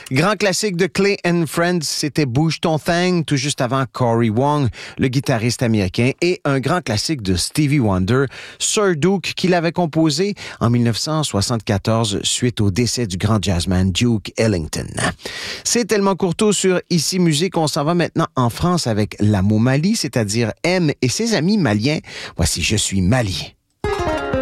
Grand classique de Clay and Friends, c'était Bouge ton thing, tout juste avant Cory Wong, le guitariste américain, et un grand classique de Stevie Wonder, Sir Duke, qu'il avait composé en 1974 suite au décès du grand jazzman Duke Ellington. C'est tellement courto sur Ici Musique, on s'en va maintenant en France avec la Momalie, c'est-à-dire M et ses amis maliens. Voici Je suis malien.